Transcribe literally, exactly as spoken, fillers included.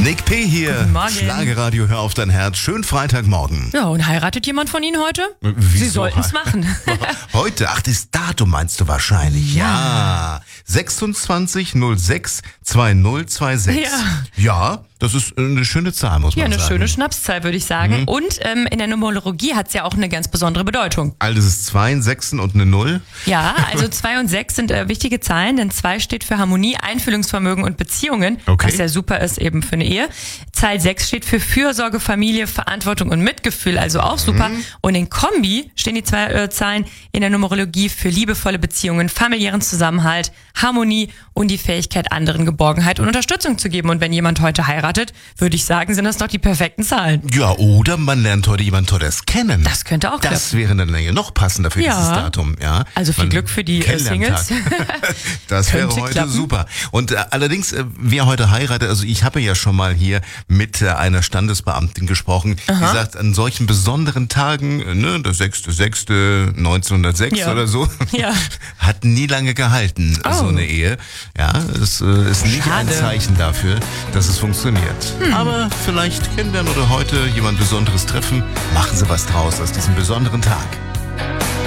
Nick P. hier. Guten Morgen. Schlagerradio, hör auf dein Herz. Schönen Freitagmorgen. Ja, und heiratet jemand von Ihnen heute? Wieso? Sie sollten es machen. Heute, ach, das Datum meinst du wahrscheinlich. Ja. ja. sechsundzwanzig null sechs zweitausendsechs. Ja. Ja, das ist eine schöne Zahl, muss Ja, man eine sagen. schöne Schnapszahl, würde ich sagen. Mhm. Und ähm, in der Numerologie hat es ja auch eine ganz besondere Bedeutung. Also es ist zwei, ein Sechsen und eine Null. Ja, also zwei und sechs sind äh, wichtige Zahlen, denn zwei steht für Harmonie, Einfühlungsvermögen und Beziehungen, Okay. was ja super ist eben für eine Ehe. Zahl sechs steht für Fürsorge, Familie, Verantwortung und Mitgefühl, also auch super. Mhm. Und in Kombi stehen die zwei äh, Zahlen in der Numerologie für liebevolle Beziehungen, familiären Zusammenhalt, Harmonie und die Fähigkeit, anderen Geborgenheit und Unterstützung zu geben. Und wenn jemand heute heiratet, würde ich sagen, sind das doch die perfekten Zahlen. Ja, oder man lernt heute jemand Tolles kennen. Das könnte auch Das klappen. wäre dann noch passender für Ja. dieses Datum. Ja. Also viel Man Glück für die, äh, Kennenlerntag. Singles. Das wäre Könnte heute klappen. super. Und äh, allerdings, äh, wer heute heiratet, also ich habe ja schon mal hier mit äh, einer Standesbeamtin gesprochen, die sagt, an solchen besonderen Tagen, äh, ne, der sechster sechster neunzehnhundertsechs Ja. oder so, Ja. hat nie lange gehalten, Oh. so eine Ehe. Ja, es äh, ist nicht ein Schade. Zeichen dafür, dass es funktioniert. Aber vielleicht kennenlernen oder heute jemand Besonderes treffen, machen Sie was draus aus diesem besonderen Tag.